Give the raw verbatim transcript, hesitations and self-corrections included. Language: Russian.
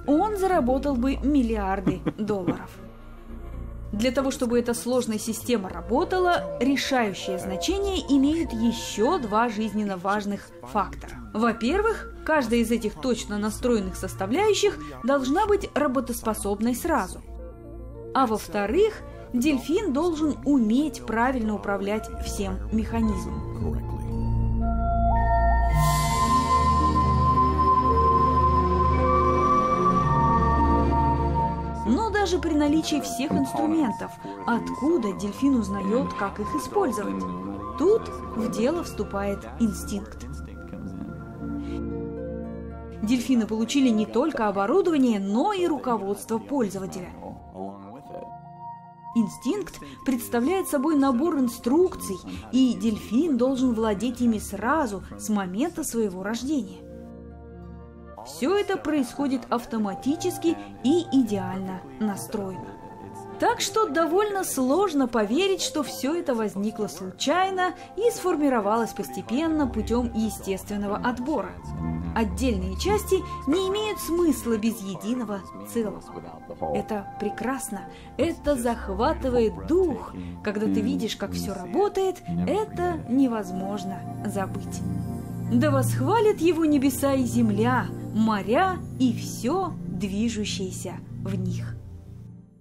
он заработал бы миллиарды долларов. Для того, чтобы эта сложная система работала, решающее значение имеют еще два жизненно важных фактора. Во-первых, каждая из этих точно настроенных составляющих должна быть работоспособной сразу. А во-вторых, дельфин должен уметь правильно управлять всем механизмом. Но даже при наличии всех инструментов, откуда дельфин узнает, как их использовать? Тут в дело вступает инстинкт. Дельфины получили не только оборудование, но и руководство пользователя. Инстинкт представляет собой набор инструкций, и дельфин должен владеть ими сразу, с момента своего рождения. Все это происходит автоматически и идеально настроено. Так что довольно сложно поверить, что все это возникло случайно и сформировалось постепенно путем естественного отбора. Отдельные части не имеют смысла без единого целого. Это прекрасно, это захватывает дух. Когда ты видишь, как все работает, это невозможно забыть. Да восхвалят его небеса и земля, моря и все движущееся в них.